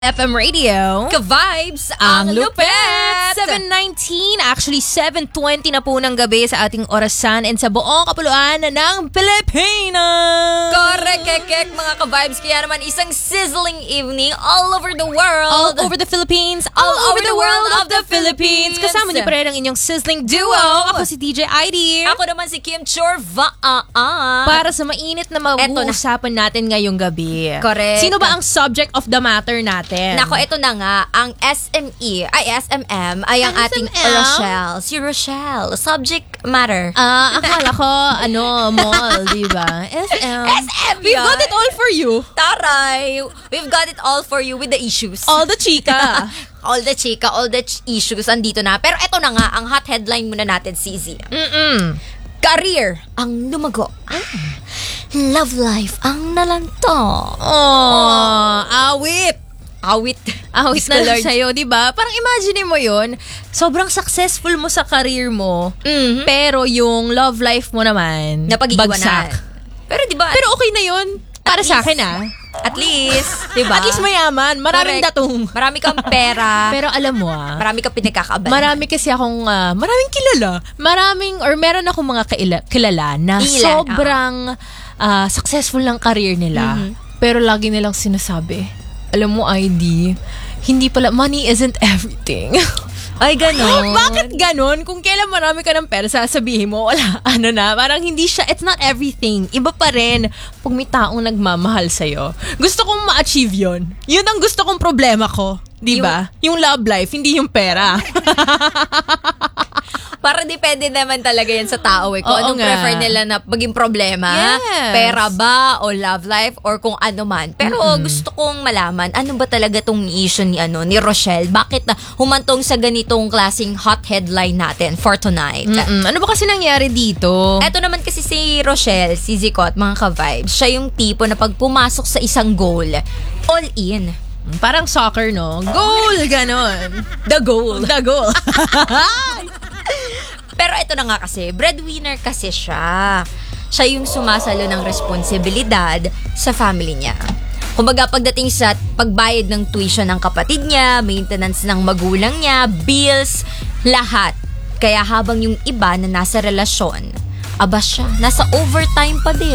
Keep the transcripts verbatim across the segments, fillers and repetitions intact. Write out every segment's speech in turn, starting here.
F M Radio. Ka-vibes Ang ang lupet! lupet! seven nineteen, actually seven twenty na po ng gabi sa ating orasan and sa buong kapuluan ng Pilipinas. Correct, kekek mga ka-vibes. Kaya naman isang sizzling evening all over the world. All over the Philippines, all, All over the world of the Philippines. Kasama niyo pa rin ang inyong sizzling duo. Ako si D J I D. Ako naman si Kim Chorvaan. Para sa mainit na mag-uusapan natin ngayong gabi. Correct. Sino ba ang subject of the matter natin? Nako, ito na nga, ang S M E, ay S M M, ay ang ating S M M? Rochelle. Si Rochelle, subject matter. Ah, akala ko, ano, mall, di ba? S M. S M We've yan. got it all for you. Taray! We've got it all for you with the issues. All the chika. all the chika, all the ch- issues, andito na. Pero ito na nga, ang hot headline muna natin, C Z. Mm-mm. Career ang lumago. Love life ang nalanto. Oh, awit. Awit. Awit Diyos na ko, lang Lord. sa'yo, di ba? Parang imagine mo yun, sobrang successful mo sa career mo, Mhm. pero yung love life mo naman, Napag-iwanan. bagsak. Pero di ba? Pero okay na yun. Para sa akin ah. At least, di ba? At least mayaman, maraming Correct. datong. Marami kang pera. Pero alam mo ah, marami kang pinagkakaabala. marami kasi akong, ah, maraming kilala. Maraming, or meron akong mga kaila- kilala na Ilan? sobrang ah, successful ng career nila. Mhm. Pero lagi nilang sinasabi, alam mo, I D, hindi pala, money isn't everything. Ay, ganon. Bakit ganon? Kung kailan marami ka ng pera, sasabihin mo, wala, ano na, parang hindi siya, it's not everything. Iba pa rin pag may taong nagmamahal sa'yo. Gusto kong ma-achieve yun. Yun ang gusto kong problema ko. Di ba? Yung, yung love life, hindi yung pera. Para depende naman talaga yan sa tao eh. Kung Oo anong nga. prefer nila na maging problema. Yes. Pera ba o love life or kung ano man. Pero Mm-mm. gusto kong malaman, ano ba talaga tong issue ni, ano, ni Rochelle? Bakit na humantong sa ganitong klaseng hot headline natin for tonight? Mm-mm. Ano ba kasi nangyari dito? Eto naman kasi si Rochelle, si Zicot, mga ka-vibes, siya yung tipo na pag pumasok sa isang goal, all in. Parang soccer, no? Goal! Ganon. The goal. The goal. Pero ito na nga kasi, breadwinner kasi siya. Siya yung sumasalo ng responsibilidad sa family niya. Kumbaga pagdating sa pagbayad ng tuition ng kapatid niya, maintenance ng magulang niya, bills, lahat. Kaya habang yung iba na nasa relasyon, aba siya, nasa overtime pa din.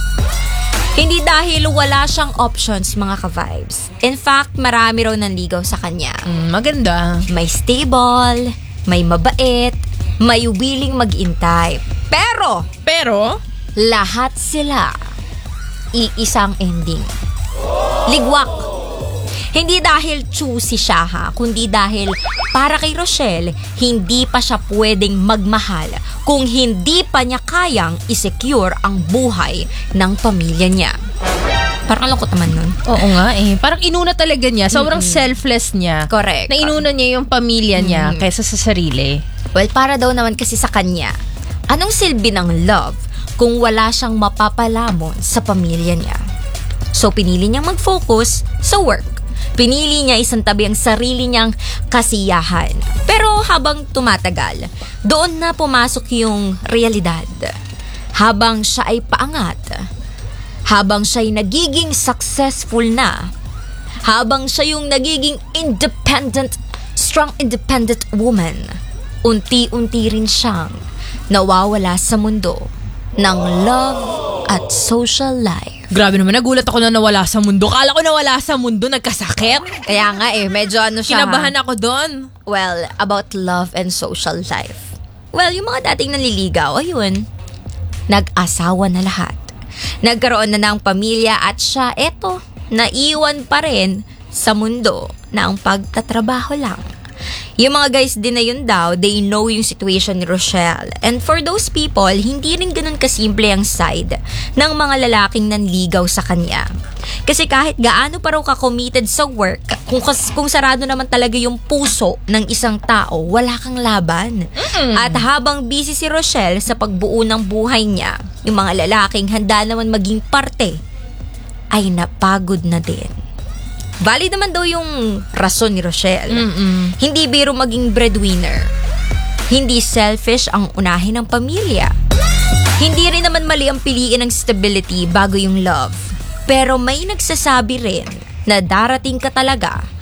Hindi dahil wala siyang options, mga ka-vibes. In fact, marami raw nanligaw sa kanya. Mm, maganda. May stable, may mabait, may willing mag-intay. Pero, Pero, lahat sila iisang ending. Ligwak. Hindi dahil choosy siya ha, kundi dahil para kay Rochelle, hindi pa siya pwedeng magmahal kung hindi pa niya kayang isecure ang buhay ng pamilya niya. Parang lungkot naman nun. oo nga eh. Parang inuna talaga niya. Sobrang selfless niya. Correct. Na inuna niya yung pamilya niya kaysa sa sarili. Well, para daw naman kasi sa kanya, anong silbi ng love kung wala siyang mapapalamon sa pamilya niya? So, pinili niyang mag-focus sa work. Pinili niya isang tabi ang sarili niyang kasiyahan. Pero habang tumatagal, doon na pumasok yung realidad. Habang siya ay paangat, habang siya ay nagiging successful na, habang siya yung nagiging independent, strong independent woman, unti-unti rin siyang nawawala sa mundo ng love at social life. Grabe naman, nagulat ako na nawala sa mundo. Kala ko nawala sa mundo, nagkasakit. Kaya nga eh, medyo ano siya. Kinabahan ako doon. Well, about love and social life. Well, yung mga dating nanliligaw, ayun, nag-asawa na lahat. Nagkaroon na ng pamilya at siya, eto, naiwan pa rin sa mundo ng pagtatrabaho lang. Yung mga guys din na yun daw, they know yung situation ni Rochelle. And for those people, hindi rin ganun kasimple ang side ng mga lalaking nanligaw sa kanya. Kasi kahit gaano pa raw ka-committed sa work, kung, kung sarado naman talaga yung puso ng isang tao, wala kang laban. Mm-mm. At habang busy si Rochelle sa pagbuo ng buhay niya, yung mga lalaking handa naman maging parte, ay napagod na din. Valid naman daw yung rason ni Rochelle. Mm-mm. Hindi biro maging breadwinner. Hindi selfish ang unahin ng pamilya. Hindi rin naman mali ang piliin ng stability bago yung love. Pero may nagsasabi rin na darating ka talaga